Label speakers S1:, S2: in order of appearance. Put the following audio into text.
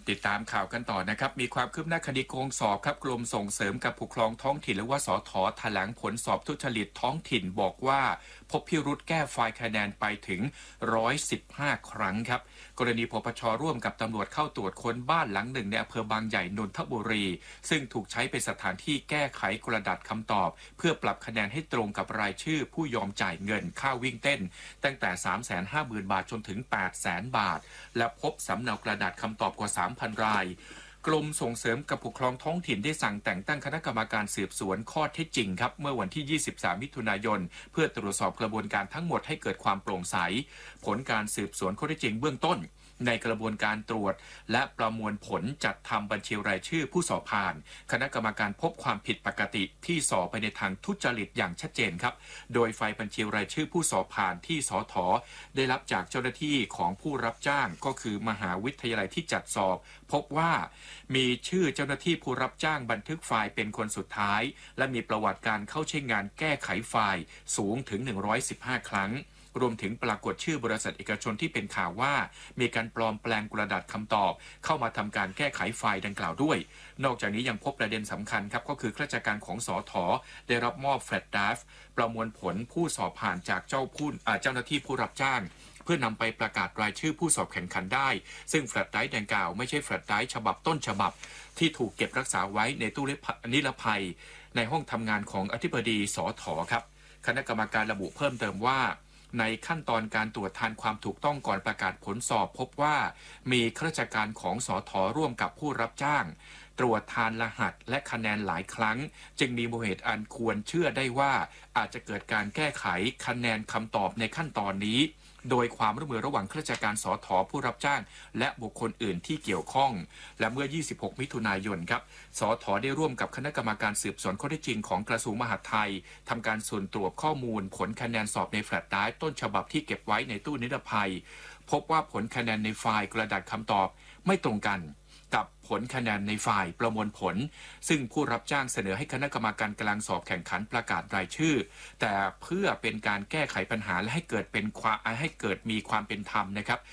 S1: ติดตามข่าวกันต่อนะครับมีความคืบหน้าคดีโกงสอบครับกรมส่งเสริมการปกครองท้องถิ่นหรือว่าสท.แถลงผลสอบทุจริตท้องถิ่นบอกว่าพบพิรุธแก้ไฟล์คะแนนไปถึง115ครั้งครับกรณีปปช.ร่วมกับตำรวจเข้าตรวจค้นบ้านหลังหนึ่งในอำเภอบางใหญ่นนทบุรีซึ่งถูกใช้เป็นสถานที่แก้ไขกระดาษคำตอบเพื่อปรับคะแนนให้ตรงกับรายชื่อผู้ยอมจ่ายเงินค่าวิ่งเต้นตั้งแต่ 350,000 บาทจนถึง 800,000 บาทและพบสำเนากระดาษคำตอบกว่า 3,000 รายกรมส่งเสริมการปกครองท้องถิ่นได้สั่งแต่งตั้งคณะกรรมการสืบสวนข้อเท็จจริงครับเมื่อวันที่ 23 มิถุนายนเพื่อตรวจสอบกระบวนการทั้งหมดให้เกิดความโปร่งใสผลการสืบสวนข้อเท็จจริงเบื้องต้นในกระบวนการตรวจและประมวลผลจัดทำบัญชีรายชื่อผู้สอบผ่านคณะกรรมการพบความผิดปกติที่สอบไปในทางทุจริตอย่างชัดเจนครับโดยไฟล์บัญชีรายชื่อผู้สอบผ่านที่สท.ได้รับจากเจ้าหน้าที่ของผู้รับจ้างก็คือมหาวิทยาลัยที่จัดสอบพบว่ามีชื่อเจ้าหน้าที่ผู้รับจ้างบันทึกไฟล์เป็นคนสุดท้ายและมีประวัติการเข้าใช้งานแก้ไขไฟล์สูงถึง115ครั้งรวมถึงปรากฏชื่อบริษัทเอกชนที่เป็นข่าวว่ามีการปลอมแปลงกระดาษคำตอบเข้ามาทำการแก้ไขไฟล์ดังกล่าวด้วยนอกจากนี้ยังพบประเด็นสำคัญครับก็คือข้าราชการของสท.ได้รับมอบแฟลชไดรฟ์ประมวลผลผู้สอบผ่านจากเจ้าหน้าที่ผู้รับจ้างเพื่อนำไปประกาศรายชื่อผู้สอบแข่งขันได้ซึ่งแฟลชไดรฟ์ดังกล่าวไม่ใช่แฟลชไดรฟ์ฉบับต้นฉบับที่ถูกเก็บรักษาไว้ในตู้นิรภัยในห้องทำงานของอธิบดีสท.ครับคณะกรรมการระบุเพิ่มเติมว่าในขั้นตอนการตรวจทานความถูกต้องก่อนประกาศผลสอบพบว่ามีข้าราชการของสท.ร่วมกับผู้รับจ้างตรวจทานรหัสและคะแนนหลายครั้งจึงมีมูลเหตุอันควรเชื่อได้ว่าอาจจะเกิดการแก้ไขคะแนนคำตอบในขั้นตอนนี้โดยความร่วมมือระหว่างข้าราชการสท.ผู้รับจ้างและบุคคลอื่นที่เกี่ยวข้องและเมื่อ 26 มิถุนายนครับสท.ได้ร่วมกับคณะกรรมการสืบสวนข้อเท็จจริงของกระทรวงมหาดไทยทำการส่วนตรวจข้อมูลผลคะแนนสอบในแฟลชไดรฟ์ต้นฉบับที่เก็บไว้ในตู้นิรภัยพบว่าผลคะแนนในไฟล์กระดาษคำตอบไม่ตรงกันกับผลคะแนนในฝ่ายประมวลผลซึ่งผู้รับจ้างเสนอให้คณะกรรมการกลางสอบแข่งขันประกาศรายชื่อแต่เพื่อเป็นการแก้ไขปัญหาและให้เกิดมีความเป็นธรรมนะครับ